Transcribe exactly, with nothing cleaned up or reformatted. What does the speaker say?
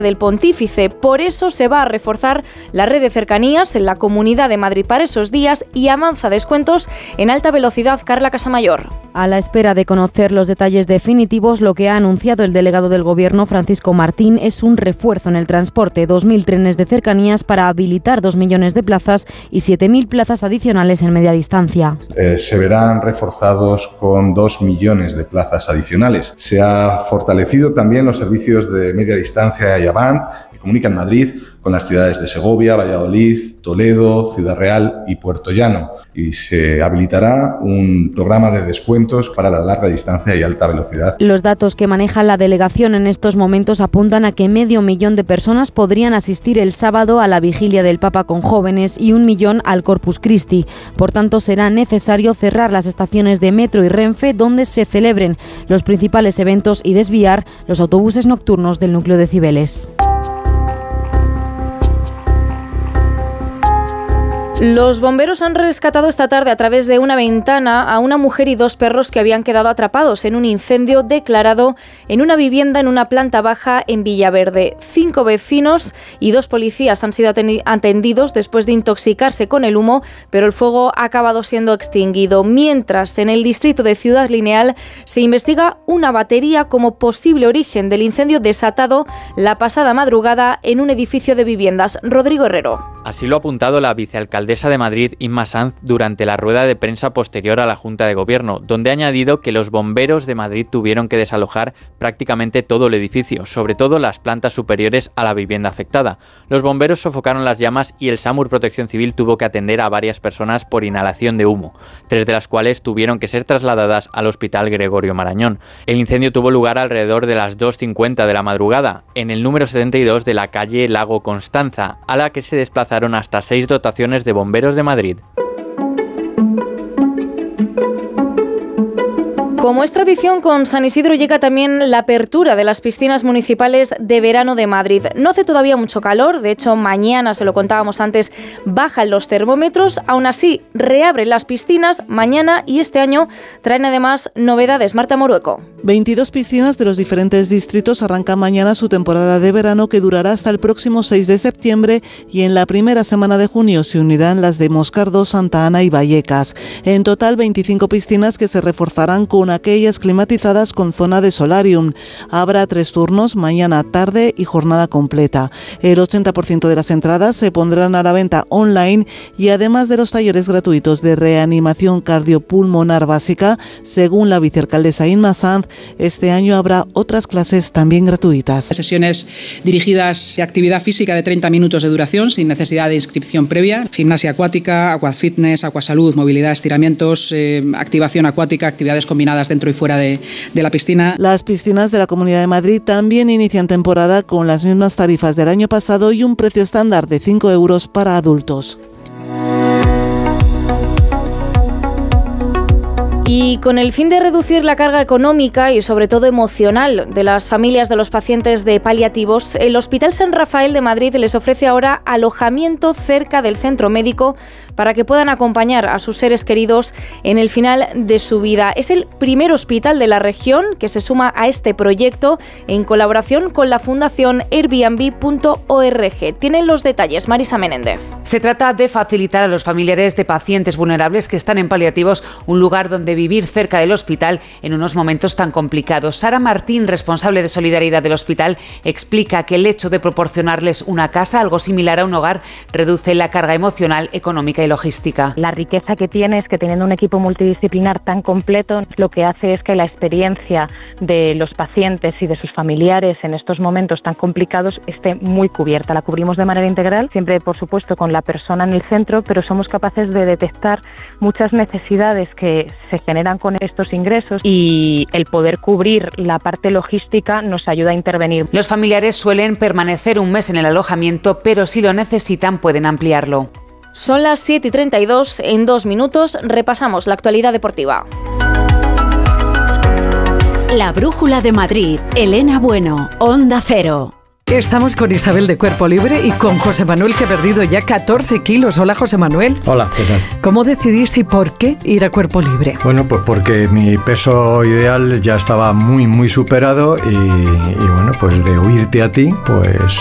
del Pontífice. Por eso se va a reforzar la red de cercanías en la Comunidad de Madrid para esos días y avanza descuentos en alta velocidad. Carla Casamayor. A la espera de conocer los detalles definitivos, lo que ha anunciado el delegado del Gobierno, Francisco Martín, es un refuerzo en el transporte, dos mil trenes de cercanías para habilitar dos millones de plazas y siete mil plazas adicionales en media distancia. Eh, se verán reforzados con dos millones de plazas adicionales. Se ha fortalecido también los servicios de media distancia y Avant, que comunican Madrid con las ciudades de Segovia, Valladolid, Toledo, Ciudad Real y Puerto Llano. Y se habilitará un programa de descuentos para la larga distancia y alta velocidad. Los datos que maneja la delegación en estos momentos apuntan a que medio millón de personas podrían asistir el sábado a la vigilia del Papa con jóvenes y un millón al Corpus Christi. Por tanto, será necesario cerrar las estaciones de Metro y Renfe donde se celebren los principales eventos y desviar los autobuses nocturnos del núcleo de Cibeles. Los bomberos han rescatado esta tarde a través de una ventana a una mujer y dos perros que habían quedado atrapados en un incendio declarado en una vivienda en una planta baja en Villaverde. Cinco vecinos y dos policías han sido atendidos después de intoxicarse con el humo, pero el fuego ha acabado siendo extinguido. Mientras, en el distrito de Ciudad Lineal se investiga una batería como posible origen del incendio desatado la pasada madrugada en un edificio de viviendas. Rodrigo Herrero. Así lo ha apuntado la vicealcaldesa de Madrid, Inma Sanz, durante la rueda de prensa posterior a la Junta de Gobierno, donde ha añadido que los bomberos de Madrid tuvieron que desalojar prácticamente todo el edificio, sobre todo las plantas superiores a la vivienda afectada. Los bomberos sofocaron las llamas y el SAMUR Protección Civil tuvo que atender a varias personas por inhalación de humo, tres de las cuales tuvieron que ser trasladadas al Hospital Gregorio Marañón. El incendio tuvo lugar alrededor de las dos cincuenta de la madrugada, en el número setenta y dos de la calle Lago Constanza, a la que se desplazaron hasta seis dotaciones de bomberos de Madrid. Como es tradición, con San Isidro llega también la apertura de las piscinas municipales de verano de Madrid. No hace todavía mucho calor, de hecho mañana, se lo contábamos antes, bajan los termómetros. Aún así, reabren las piscinas mañana y este año traen además novedades. Marta Morueco. veintidós piscinas de los diferentes distritos arrancan mañana su temporada de verano, que durará hasta el próximo seis de septiembre, y en la primera semana de junio se unirán las de Moscardó, Santa Ana y Vallecas. En total, veinticinco piscinas que se reforzarán con aquellas climatizadas con zona de solarium. Habrá tres turnos, mañana, tarde y jornada completa. El ochenta por ciento de las entradas se pondrán a la venta online y además de los talleres gratuitos de reanimación cardiopulmonar básica, según la vicealcaldesa Inma Sanz, este año habrá otras clases también gratuitas. Sesiones dirigidas de actividad física de treinta minutos de duración sin necesidad de inscripción previa, gimnasia acuática, aquafitness, acuasalud, movilidad, estiramientos, eh, activación acuática, actividades combinadas dentro y fuera de, de la piscina. Las piscinas de la Comunidad de Madrid también inician temporada con las mismas tarifas del año pasado y un precio estándar de cinco euros para adultos. Y con el fin de reducir la carga económica y sobre todo emocional de las familias de los pacientes de paliativos, el Hospital San Rafael de Madrid les ofrece ahora alojamiento cerca del centro médico para que puedan acompañar a sus seres queridos en el final de su vida. Es el primer hospital de la región que se suma a este proyecto en colaboración con la Fundación Airbnb punto org. Tienen los detalles Marisa Menéndez. Se trata de facilitar a los familiares de pacientes vulnerables que están en paliativos un lugar donde vivir cerca del hospital en unos momentos tan complicados. Sara Martín, responsable de Solidaridad del hospital, explica que el hecho de proporcionarles una casa, algo similar a un hogar, reduce la carga emocional, económica y logística. La riqueza que tiene es que teniendo un equipo multidisciplinar tan completo, lo que hace es que la experiencia de los pacientes y de sus familiares en estos momentos tan complicados esté muy cubierta. La cubrimos de manera integral, siempre por supuesto con la persona en el centro, pero somos capaces de detectar muchas necesidades que se generan con estos ingresos y el poder cubrir la parte logística nos ayuda a intervenir. Los familiares suelen permanecer un mes en el alojamiento, pero si lo necesitan pueden ampliarlo. Son las siete y treinta y dos, en dos minutos repasamos la actualidad deportiva. La Brújula de Madrid, Elena Bueno, Onda Cero. Estamos con Isabel de Cuerpo Libre y con José Manuel, que ha perdido ya catorce kilos. Hola, José Manuel. Hola, ¿qué tal? ¿Cómo decidiste y por qué ir a Cuerpo Libre? Bueno, pues porque mi peso ideal ya estaba muy, muy superado y, y bueno, pues de oírte a ti, pues